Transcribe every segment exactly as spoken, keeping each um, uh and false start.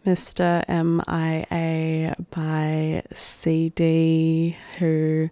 Mister M I A by C D, who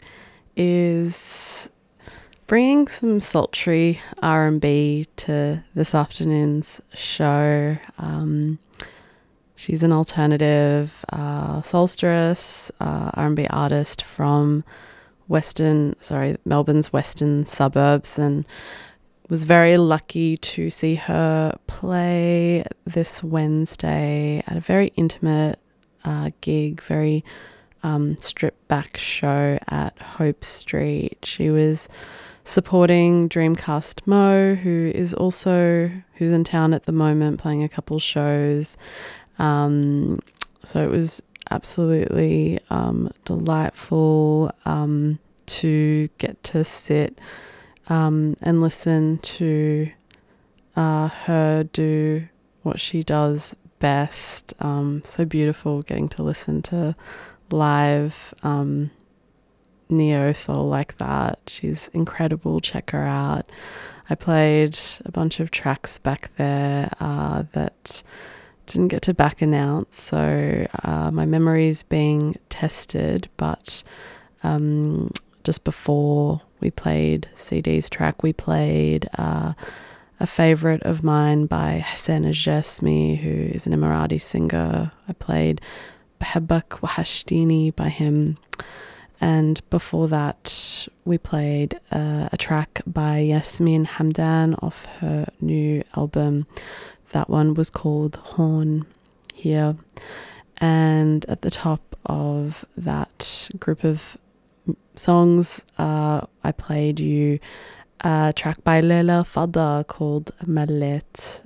is bringing some sultry R and B to this afternoon's show. Um, she's an alternative uh, soulstress uh, R and B artist from Western, sorry, Melbourne's western suburbs, and was very lucky to see her play this Wednesday at a very intimate uh, gig, very um, stripped back show at Hope Street. She was supporting Dreamcast Mo, who is also, who's in town at the moment playing a couple shows. Um, so it was absolutely um, delightful um, to get to sit Um, and listen to uh, her do what she does best. Um, so beautiful getting to listen to live um, neo soul like that. She's incredible. Check her out. I played a bunch of tracks back there uh, that didn't get to back announce, so uh, my memory's being tested, but um, just before we played C D's track, we played uh, a favourite of mine by Hussein Jasmi, who is an Emirati singer. I played Bahabak Wahashtini by him. And before that, we played uh, a track by Yasmin Hamdan off her new album. That one was called Horn here. And at the top of that group of songs, uh, I played you a track by Leila Fada called Mallet.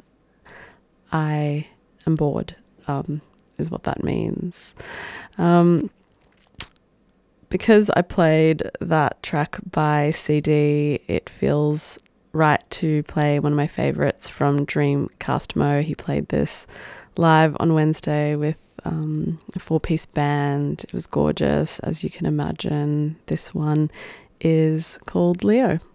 I am bored, um, is what that means. Um, because I played that track by C D, it feels right to play one of my favourites from Dreamcast Mo. He played this live on Wednesday with Um, a four-piece band. It was gorgeous, as you can imagine. This one is called Leo.